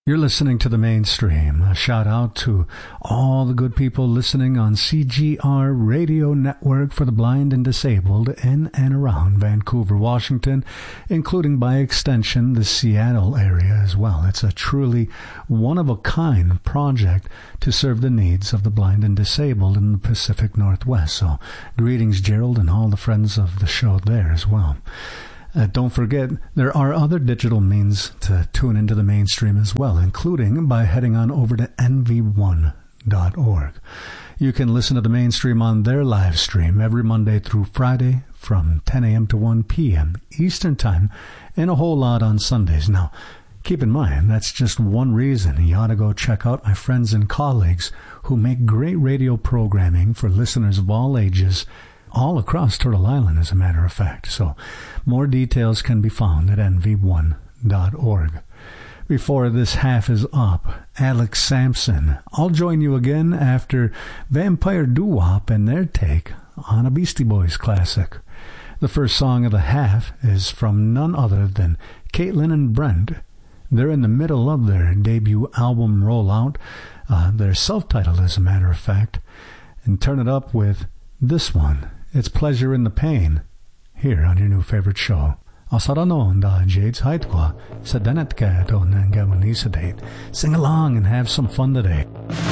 You're listening to The Mainstream. A shout out to all the good people listening on CGR Radio Network for the blind and disabled in and around Vancouver, Washington, including by extension the Seattle area as well. It's a truly one-of-a-kind project to serve the needs of the blind and disabled in the Pacific Northwest. So greetings, Gerald, and all the friends of the show there as well. Don't forget, there are other digital means to tune into the Mainstream as well, including by heading on over to nv1.org. You can listen to the Mainstream on their live stream every Monday through Friday from 10 a.m. to 1 p.m. Eastern Time, and a whole lot on Sundays. Now, keep in mind, that's just one reason you ought to go check out my friends and colleagues who make great radio programming for listeners of all ages, all across Turtle Island, as a matter of fact. So more details can be found at nv1.org. Before this half is up, Alex Sampson. I'll join you again after Vampire Doo-Wop and their take on a Beastie Boys classic. The first song of the half is from none other than Caitlin and Brent. They're in the middle of their debut album rollout. They're self-titled, as a matter of fact. And turn it up with this one. It's Pleasure in the Pain, here on your new favorite show. Asaranon da Jades Haitwa, sa danet ka to nang gamanisa date. Sing along and have some fun today.